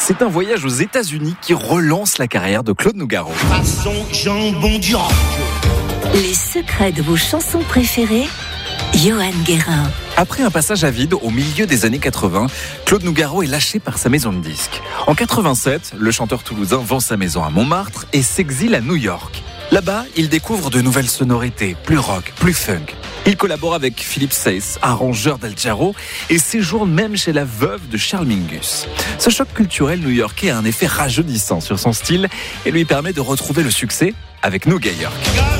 C'est un voyage aux États-Unis qui relance la carrière de Claude Nougaro. Façon jambon d'Irak. Les secrets de vos chansons préférées, Johan Guérin. Après un passage à vide au milieu des années 80, Claude Nougaro est lâché par sa maison de disques. En 87, le chanteur toulousain vend sa maison à Montmartre et s'exile à New York. Là-bas, il découvre de nouvelles sonorités, plus rock, plus funk. Il collabore avec Philippe Seyss, arrangeur d'Al Jarreau, et séjourne même chez la veuve de Charles Mingus. Ce choc culturel new-yorkais a un effet rajeunissant sur son style et lui permet de retrouver le succès avec Nougat York.